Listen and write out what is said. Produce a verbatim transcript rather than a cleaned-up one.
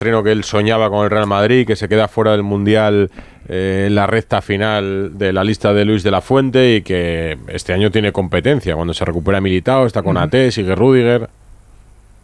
Creo que él soñaba con el Real Madrid, que se queda fuera del Mundial eh, en la recta final de la lista de Luis de la Fuente y que este año tiene competencia. Cuando se recupera Militao, está con A T, sigue Rüdiger.